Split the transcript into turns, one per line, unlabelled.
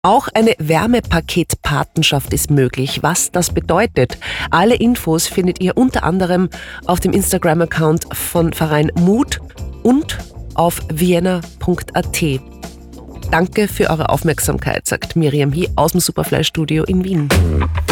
Auch eine Wärmepaketpatenschaft ist möglich. Was das bedeutet? Alle Infos findet ihr unter anderem auf dem Instagram-Account von Verein Mut und auf vienna.at. Danke für eure Aufmerksamkeit, sagt Miriam hier aus dem Superfly-Studio in Wien.